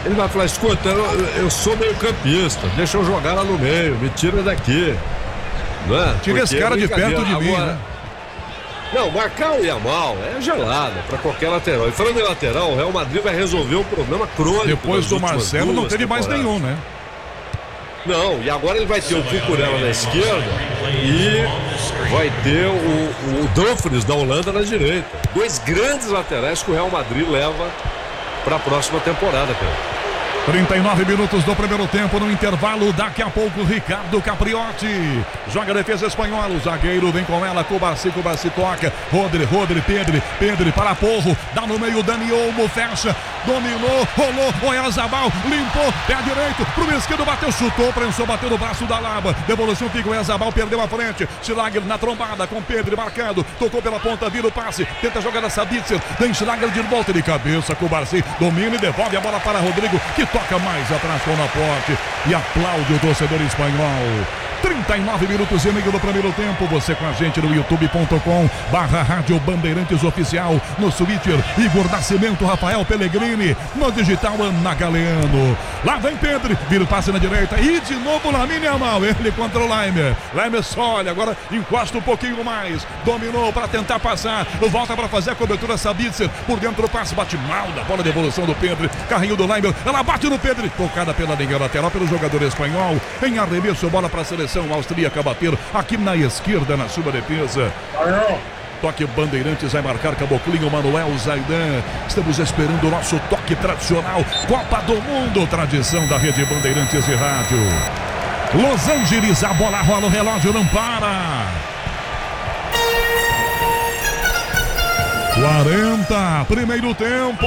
Ele vai falar, escuta, eu sou meio campista, deixa eu jogar lá no meio, me tira daqui. Não é? Tira esse cara de perto de mim, né? Não, marcar o Yamal é gelada para qualquer lateral. E falando em lateral, o Real Madrid vai resolver um problema crônico. Depois do Marcelo não teve mais nenhum, né? Não, e agora ele vai ter o Cucurella na esquerda e vai ter o Dumfries da Holanda na direita. Dois grandes laterais que o Real Madrid leva para a próxima temporada, cara. 39 minutos do primeiro tempo no intervalo. Daqui a pouco Ricardo Capriotti joga a defesa espanhola. O zagueiro vem com ela. Cubarci toca. Rodri, Pedri para Porro. Dá no meio, Dani Olmo fecha. Dominou, rolou. Oyarzabal limpou. Pé direito pro esquerdo, bateu, chutou, prensou, bateu no braço da Laba. Devolução fica o Oyarzabal, perdeu a frente. Schlager na trombada com Pedri marcado. Tocou pela ponta, vira o passe. Tenta jogar a Sabitzer. Tem Schlager de volta de cabeça. Cubarci domina e devolve a bola para Rodrigo, que toca mais atrás com o Laporte e aplaude o torcedor espanhol. 39 minutos e meio do primeiro tempo. Você com a gente no youtube.com/Rádio Bandeirantes Oficial, no Twitter Igor Nascimento, Rafael Pellegrini, no digital Ana Galeano. Lá vem Pedro, vira o passe na direita e de novo Lamine Yamal, ele contra o Leimer. Leimer olha, agora encosta um pouquinho mais, dominou para tentar passar, volta para fazer a cobertura. Sabitzer por dentro do passe, bate mal da bola de evolução do Pedro, carrinho do Leimer, ela bate no Pedro, tocada pela linha lateral pelo jogador espanhol, em arremesso, bola para a seleção austríaca bater aqui na esquerda na sua defesa. Toque Bandeirantes, vai marcar Caboclinho, Manuel Zaidan. Estamos esperando o nosso toque tradicional. Copa do Mundo, tradição da Rede Bandeirantes de Rádio. Los Angeles, a bola rola, o relógio não para. 40, primeiro tempo.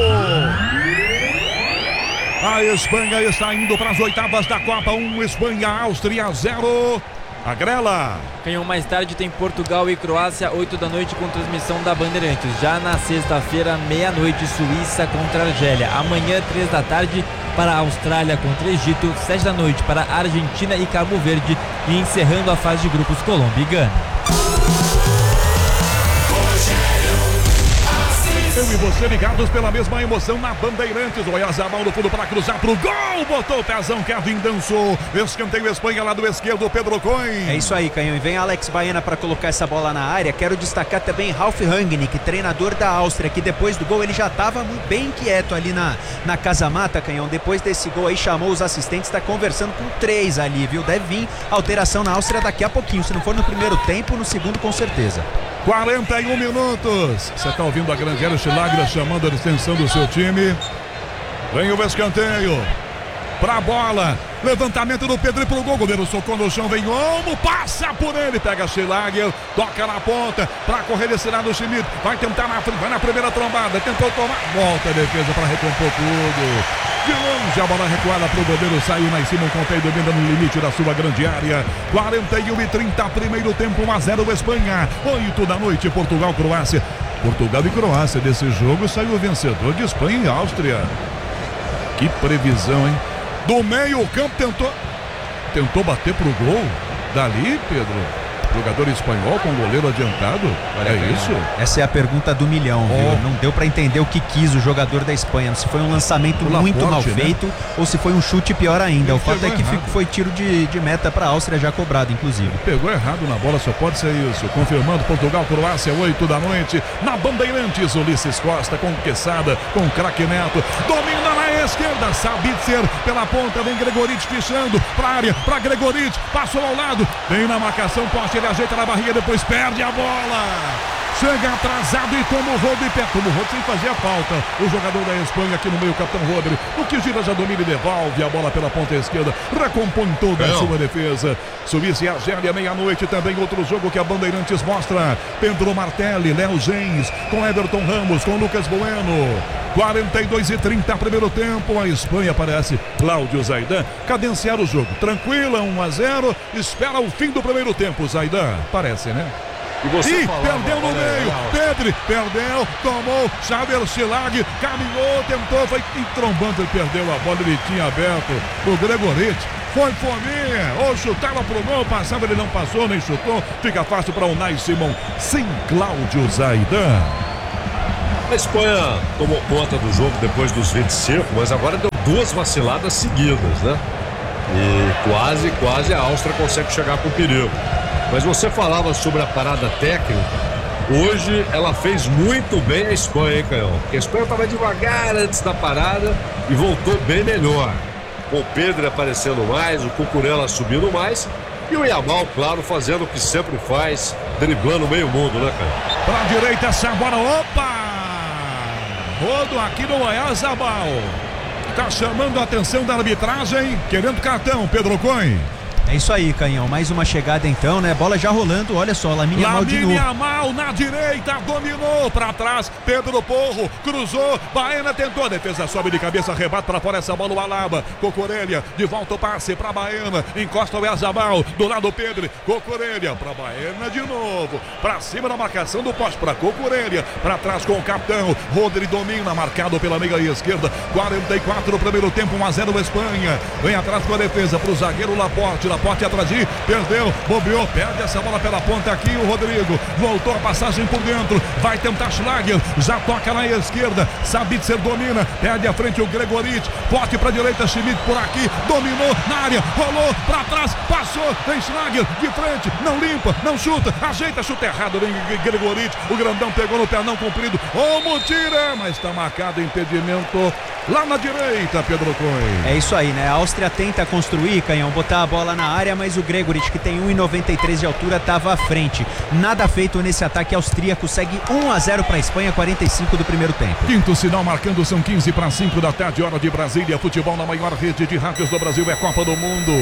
A Espanha está indo para as oitavas da Copa. 1, Espanha, Áustria 0. A Grela. Canhão, mais tarde tem Portugal e Croácia, 8 da noite, com transmissão da Bandeirantes. Já na sexta-feira, meia-noite, Suíça contra a Argélia. Amanhã, 3 da tarde, para a Austrália contra o Egito. 7 da noite para a Argentina e Cabo Verde. E encerrando a fase de grupos, Colômbia e Gana. Eu e você ligados pela mesma emoção na Bandeirantes. O Oyarzabal no fundo para cruzar pro gol. Botou o pezão, Kevin dançou. Escanteio Espanha, lado esquerdo, Pedro Coin. É isso aí, Canhão. E vem Alex Baena para colocar essa bola na área. Quero destacar também Ralf Rangnick, treinador da Áustria, que depois do gol ele já estava bem quieto ali na casa-mata, Canhão. Depois desse gol aí chamou os assistentes, está conversando com 3 ali, viu? Deve vir alteração na Áustria daqui a pouquinho. Se não for no primeiro tempo, no segundo com certeza. 41 minutos. Você está ouvindo a grande área, Schlager chamando a extensão do seu time. Vem o escanteio. Pra bola. Levantamento do Pedro pro gol. Goleiro socou no chão. Vem Olmo. Passa por ele. Pega Schlager. Toca na ponta. Pra correr desse lado o Schmidt. Vai tentar na frente. Vai na primeira trombada. Tentou tomar. Volta a defesa pra recompor tudo. De longe a bola recuada pro goleiro, saiu lá em cima, o Conte domina no limite da sua grande área. 41:30, primeiro tempo, 1-0 Espanha. 8 da noite, Portugal, Croácia. Portugal e Croácia, desse jogo saiu o vencedor de Espanha e Áustria. Que previsão, hein? Do meio campo tentou bater pro gol. Dali, Pedro, jogador espanhol com goleiro adiantado. É isso? Essa é a pergunta do milhão, viu? Não deu pra entender o que quis o jogador da Espanha. Se foi um lançamento muito mal feito, né? Ou se foi um chute pior ainda. O fato é que foi tiro de meta pra Áustria já cobrado, inclusive. Pegou errado na bola, só pode ser isso. Confirmando Portugal, Croácia, 8 da noite. Na Bandeirantes, Ulisses Costa com Quesada, com Craque Neto. Domina na esquerda, Sabitzer pela ponta, vem Gregoric fechando pra área, pra Gregoric, passou ao lado, vem na marcação, Poste, ele ajeita na barriga, depois perde a bola. Chega atrasado e toma o Rodri. Toma o Rodri sem fazer a falta. O jogador da Espanha aqui no meio, o capitão Rodri. O que gira já domina e devolve a bola pela ponta esquerda. Recompõe toda a sua defesa. Suíça e Argélia, meia-noite. Também outro jogo que a Bandeirantes mostra. Pedro Martelli, Léo Gens, com Everton Ramos, com Lucas Bueno. 42:30, primeiro tempo. A Espanha aparece. Cláudio Zaidan cadenciar o jogo. Tranquila, 1-0. Espera o fim do primeiro tempo, Zaidan. Parece, né? E perdeu no meio. Pedro perdeu, tomou. Xavier Schlager caminhou, tentou, foi trombando, ele perdeu a bola, ele tinha aberto. O Gregoric foi fominha, ou chutava pro gol, passava, ele não passou, nem chutou. Fica fácil para o Unai Simon, sem Cláudio Zaidan. A Espanha tomou conta do jogo depois dos 25, mas agora deu 2 vaciladas seguidas, né? E quase a Áustria consegue chegar com perigo. Mas você falava sobre a parada técnica. Hoje ela fez muito bem a Espanha, hein, Canhão? Porque a Espanha estava devagar antes da parada e voltou bem melhor. Com o Pedro aparecendo mais, o Cucurella subindo mais e o Yamal, claro, fazendo o que sempre faz, driblando meio mundo, né, cara? Pra direita essa bola, opa! Rodo aqui no Oyarzabal. Tá chamando a atenção da arbitragem, querendo cartão, Pedro Coin. É isso aí, Canhão, mais uma chegada então, né? Bola já rolando, olha só, Lamine Yamal de novo. Yamal na direita, dominou pra trás, Pedro Porro, cruzou, Baena tentou, a defesa sobe de cabeça, rebate pra fora essa bola, o Alaba, Cucurella, de volta o passe pra Baena, encosta o Oyarzabal, do lado Pedro, Cucurella pra Baena de novo, pra cima da marcação do poste, pra Cucurella, pra trás com o capitão, Rodri domina, marcado pela meia esquerda, 44 no primeiro tempo, 1-0 Espanha, vem atrás com a defesa pro zagueiro Laporte atrás de, perdeu, bobeou, perde essa bola pela ponta aqui, o Rodrigo voltou a passagem por dentro, vai tentar Schlager, já toca na esquerda, Sabitzer domina, perde a frente o Gregoritch, pote pra direita, Schmidt por aqui, dominou na área, rolou pra trás, passou, tem Schlager de frente, não limpa, não chuta, ajeita, chuta errado, vem Gregoritch, o grandão pegou no pé não comprido, Olmo tira, mas tá marcado impedimento lá na direita, Pedro Coin. É isso aí, né? A Áustria tenta construir, Canhão, botar a bola na área, mas o Gregoritch, que tem 1,93 de altura, estava à frente. Nada feito nesse ataque austríaco, segue 1-0 para a Espanha, 45 do primeiro tempo. Quinto sinal marcando, são 15:05 da tarde, hora de Brasília. Futebol na maior rede de rádios do Brasil, é Copa do Mundo.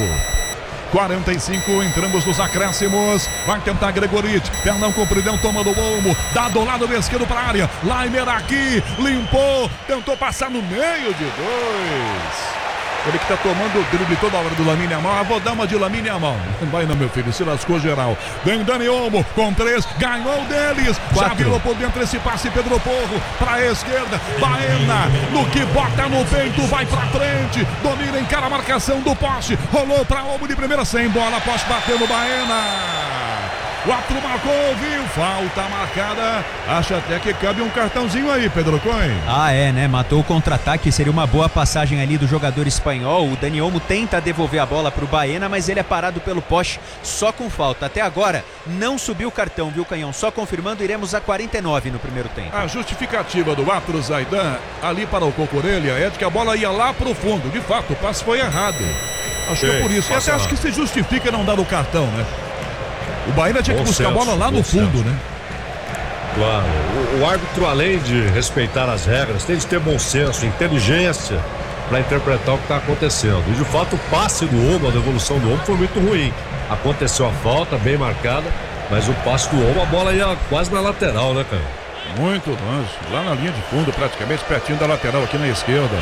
45, entramos nos acréscimos, vai tentar Gregoritch, perdão compridão, toma do Olmo, dá do lado esquerdo para a área, Laimer aqui, limpou, tentou passar no meio de 2. Ele que tá tomando o drible toda hora do Lamine Yamal. Vou dar uma de Lamine Yamal. Vai não, meu filho, se lascou geral. Vem Dani Olmo com 3, ganhou deles. 4. Já virou por dentro esse passe, Pedro Porro para a esquerda. Baena, no que bota no peito, vai pra frente. Domina, encara a marcação do poste. Rolou para Olmo de primeira, sem bola. Poste bateu no Baena. O árbitro marcou, viu? Falta marcada. Acha até que cabe um cartãozinho aí, Pedro Coin. Ah, é, né? Matou o contra-ataque. Seria uma boa passagem ali do jogador espanhol. O Dani Olmo tenta devolver a bola pro Baena, mas ele é parado pelo poste só com falta. Até agora, não subiu o cartão, viu, Canhão? Só confirmando, iremos a 49 no primeiro tempo. A justificativa do árbitro Zaidan ali para o Cucurella é de que a bola ia lá pro fundo. De fato, o passe foi errado. Acho que é por isso. E até acho que se justifica não dar o cartão, né? O Baena tinha que buscar a bola lá no fundo, né? Claro. O árbitro, além de respeitar as regras, tem de ter bom senso, inteligência para interpretar o que está acontecendo. E de fato, o passe do Olmo, a devolução do Olmo foi muito ruim. Aconteceu a falta, bem marcada, mas o passe do Olmo, a bola ia quase na lateral, né, cara? Muito longe, lá na linha de fundo, praticamente pertinho da lateral aqui na esquerda.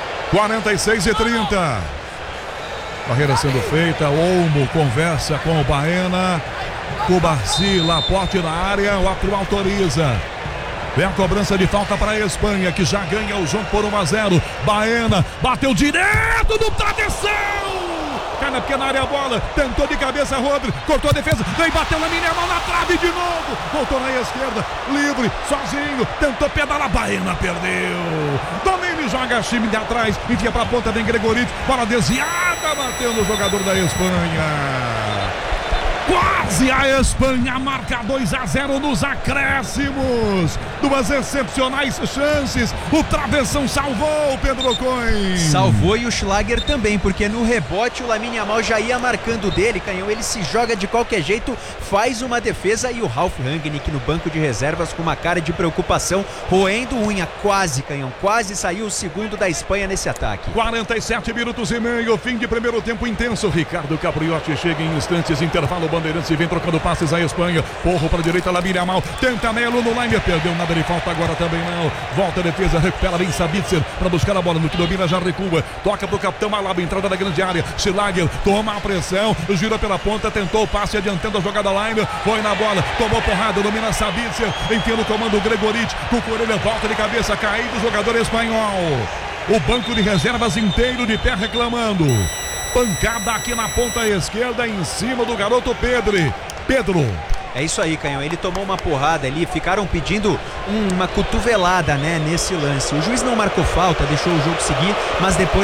46:30. Barreira sendo feita, Olmo conversa com o Baena. Cubarsi, Laporte na área, o árbitro autoriza. Vem a cobrança de falta para a Espanha, que já ganha o jogo por 1-0. Baena bateu direto do travessão. Cai na pequena área a bola, tentou de cabeça Rodri, cortou a defesa, vem, bateu na minha mão na trave de novo. Voltou na esquerda, livre, sozinho, tentou pedalar, Baena perdeu. Domine, joga time de atrás, enfia para a ponta, vem Gregoritch, bola desviada, bateu no jogador da Espanha. Quase a Espanha marca 2-0 nos acréscimos. Duas excepcionais chances. O travessão salvou, Pedro Coin. Salvou, e o Schlager também, porque no rebote o Lamine Yamal já ia marcando dele, Canhão. Ele se joga de qualquer jeito, faz uma defesa, e o Ralf Rangnick no banco de reservas com uma cara de preocupação, roendo unha. Quase, Canhão, quase saiu o segundo da Espanha nesse ataque. 47 minutos e meio, fim de primeiro tempo intenso. Ricardo Capriotti chega em instantes, intervalo. Bandeirantes vem trocando passes à Espanha. Porro para a direita, Lamine Yamal tenta Melo no line, perdeu nada de falta, agora também não. Volta a defesa, recupera bem Sabitzer para buscar a bola, no que domina já recua. Toca pro capitão Alaba, entrada da grande área. Schlager toma a pressão, gira pela ponta, tentou o passe adiantando a jogada line, foi na bola, tomou porrada, domina Sabitzer, enfia no comando o Gregoritch, Cucurella volta de cabeça, caído o jogador espanhol. O banco de reservas inteiro de pé reclamando. Pancada aqui na ponta esquerda, em cima do garoto Pedro. É isso aí, Canhão. Ele tomou uma porrada ali, ficaram pedindo uma cotovelada, né, nesse lance. O juiz não marcou falta, deixou o jogo seguir, mas depois